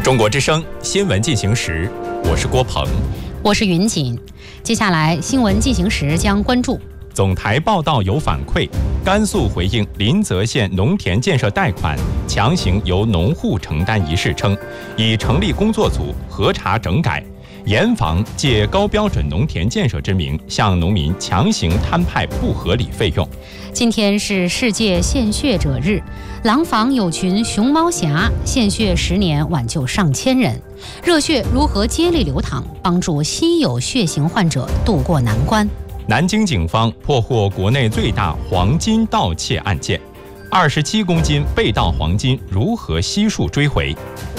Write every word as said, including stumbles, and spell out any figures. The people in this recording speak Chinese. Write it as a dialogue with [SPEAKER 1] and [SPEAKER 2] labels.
[SPEAKER 1] 中国之声新闻进行时，我是郭鹏，
[SPEAKER 2] 我是云锦。接下来新闻进行时将关注：
[SPEAKER 1] 总台报道有反馈，甘肃回应临泽县农田建设贷款强行由农户承担一事称，已成立工作组核查整改，严防借高标准农田建设之名向农民强行摊派不合理费用。
[SPEAKER 2] 今天是世界献血者日，廊坊有群熊猫侠献血十年挽救上千人，热血如何接力流淌，帮助稀有血型患者渡过难关。
[SPEAKER 1] 南京警方破获国内最大黄金盗窃案件，二十七公斤被盗黄金如何悉数追回？